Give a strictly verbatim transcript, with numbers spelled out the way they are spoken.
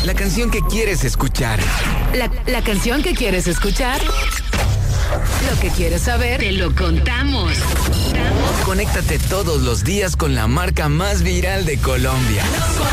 La canción que quieres escuchar. La, la canción que quieres escuchar. Lo que quieres saber, te lo contamos. Conéctate todos los días con la marca más viral de Colombia.